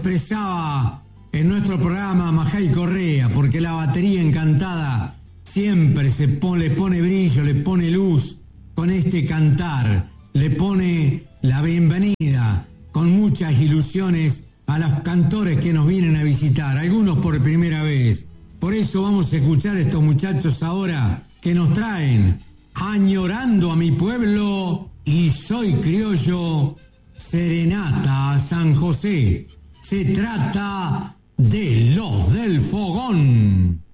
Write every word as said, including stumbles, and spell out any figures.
expresaba en nuestro programa Majay Correa, porque la batería encantada siempre se pone, le pone brillo, le pone luz con este cantar, le pone la bienvenida con muchas ilusiones a los cantores que nos vienen a visitar, algunos por primera vez. Por eso vamos a escuchar a estos muchachos ahora que nos traen Añorando a mi pueblo y Soy criollo, Serenata a San José. Se trata de Los del Fogón.